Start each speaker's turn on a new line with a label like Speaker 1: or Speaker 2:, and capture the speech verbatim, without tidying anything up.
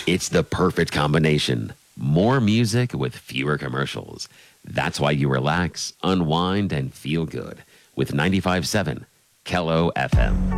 Speaker 1: It's the perfect combination. More music with fewer commercials. That's why you relax, unwind, and feel good with ninety-five point seven Kello F M.